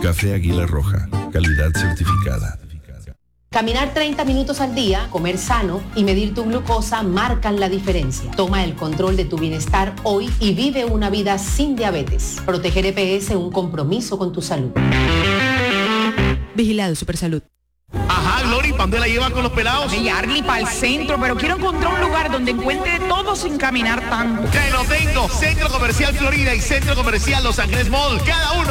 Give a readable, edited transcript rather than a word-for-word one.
Café Águila Roja, calidad certificada. Caminar 30 minutos al día, comer sano y medir tu glucosa marcan la diferencia. Toma el control de tu bienestar hoy y vive una vida sin diabetes. Proteger EPS es un compromiso con tu salud. Vigilado Supersalud. Ajá, Glory, ¿para dónde la llevan con los pelados? Hey, Arly, para el centro, pero quiero encontrar un lugar donde encuentre de todo sin caminar tanto. ¡Que lo tengo! Centro Comercial Florida y Centro Comercial Los Ángeles Mall, cada uno